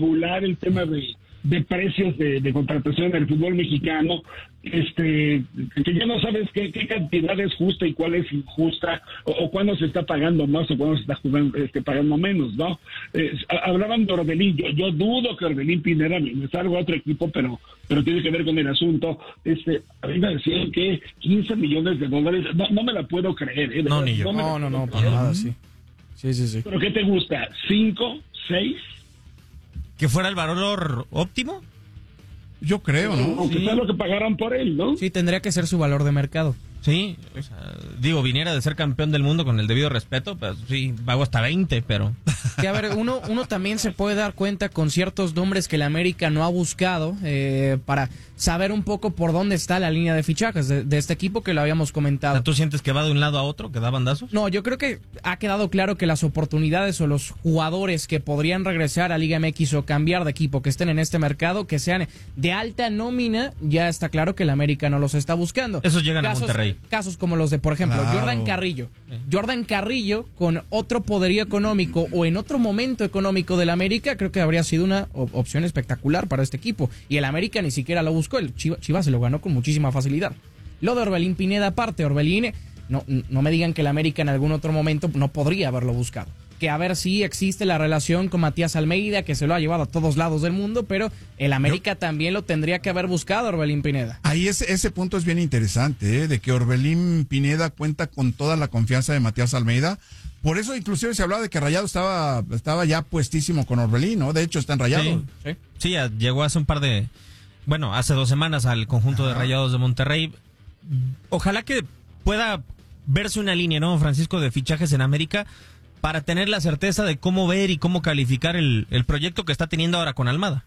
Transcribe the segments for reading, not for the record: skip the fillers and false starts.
regular el tema de precios de contratación del fútbol mexicano, que ya no sabes qué cantidad es justa y cuál es injusta, o cuándo se está pagando más o cuándo se está pagando menos, ¿no? Hablaban de Orbelín, yo dudo que Orbelín Pineda me salga a otro equipo, pero tiene que ver con el asunto. A mí me decían que $15 millones, no me la puedo creer, ¿eh? No, ni yo. No, para nada, sí. Sí. ¿Pero qué te gusta? ¿5, 6? ¿Que fuera el valor óptimo? Yo creo, ¿no? Aunque sea lo que pagaron por él, ¿no? Sí, tendría que ser su valor de mercado. Sí, o sea, viniera de ser campeón del mundo con el debido respeto, pues sí, pago hasta 20, pero... Que a ver, uno también se puede dar cuenta con ciertos nombres que el América no ha buscado para saber un poco por dónde está la línea de fichajes de este equipo que lo habíamos comentado. O sea, ¿tú sientes que va de un lado a otro, que da bandazos? No, yo creo que ha quedado claro que las oportunidades o los jugadores que podrían regresar a Liga MX o cambiar de equipo, que estén en este mercado, que sean de alta nómina, ya está claro que el América no los está buscando. Esos llegan a Monterrey. Casos como los de, por ejemplo, Claro. Jordan Carrillo, con otro poderío económico o en otro momento económico del América, creo que habría sido una opción espectacular para este equipo. Y el América ni siquiera lo buscó, el Chivas se lo ganó con muchísima facilidad. Lo de Orbelín Pineda aparte, Orbelín, no me digan que el América en algún otro momento no podría haberlo buscado. Que a ver si existe la relación con Matías Almeida, que se lo ha llevado a todos lados del mundo, pero el América también lo tendría que haber buscado, Orbelín Pineda. Ahí ese punto es bien interesante, de que Orbelín Pineda cuenta con toda la confianza de Matías Almeida. Por eso inclusive se hablaba de que Rayado estaba ya puestísimo con Orbelín, ¿no? De hecho está en Rayado. Sí, llegó hace hace 2 semanas al conjunto de Rayados de Monterrey. Ojalá que pueda verse una línea, ¿no, Francisco, de fichajes en América, para tener la certeza de cómo ver y cómo calificar el proyecto que está teniendo ahora con Almada.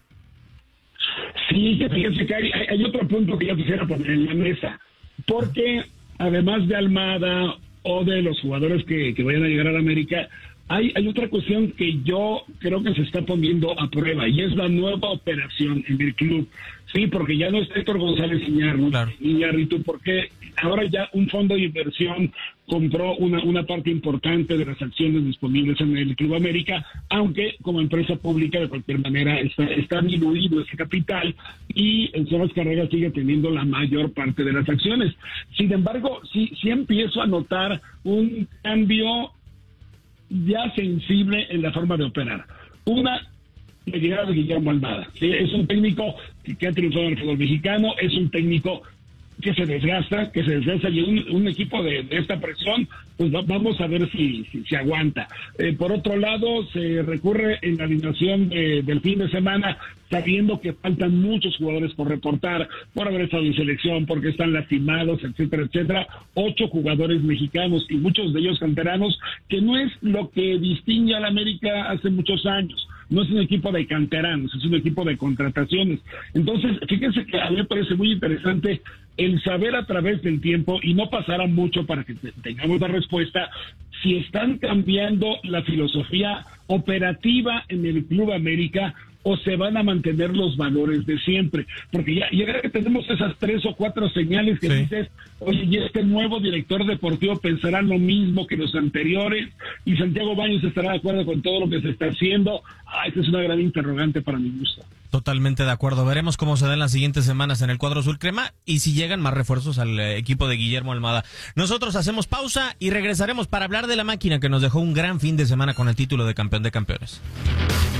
Sí, fíjense que hay otro punto que yo quisiera poner en la mesa, porque además de Almada o de los jugadores que vayan a llegar a la América, hay otra cuestión que yo creo que se está poniendo a prueba, y es la nueva operación en el club. Sí, porque ya no es Héctor González Iñárritu, porque ahora ya un fondo de inversión compró una parte importante de las acciones disponibles en el Club América, aunque como empresa pública de cualquier manera está diluido ese capital, y el Sebas Carrera sigue teniendo la mayor parte de las acciones. Sin embargo, sí empiezo a notar un cambio ya sensible en la forma de operar. La llegada de Guillermo Almada. ¿Sí? Es un técnico que ha triunfado en el fútbol mexicano, es un técnico que se desgasta, y un equipo de esta presión, pues vamos a ver si aguanta. Por otro lado, se recurre en la alineación del fin de semana, sabiendo que faltan muchos jugadores por reportar, por haber estado en selección, porque están lastimados, etcétera. 8 jugadores mexicanos y muchos de ellos canteranos, que no es lo que distingue al América hace muchos años. No es un equipo de canteranos, es un equipo de contrataciones. Entonces, fíjense que a mí me parece muy interesante el saber a través del tiempo, y no pasará mucho para que tengamos la respuesta, si están cambiando la filosofía operativa en el Club América o se van a mantener los valores de siempre. Porque ya creo que tenemos esas 3 o 4 señales que dices, oye, y este nuevo director deportivo pensará lo mismo que los anteriores, y Santiago Baños estará de acuerdo con todo lo que se está haciendo. Esta es una gran interrogante para mi gusto. Totalmente de acuerdo. Veremos cómo se dan las siguientes semanas en el cuadro azul crema y si llegan más refuerzos al equipo de Guillermo Almada. Nosotros hacemos pausa y regresaremos para hablar de la máquina que nos dejó un gran fin de semana con el título de campeón de campeones.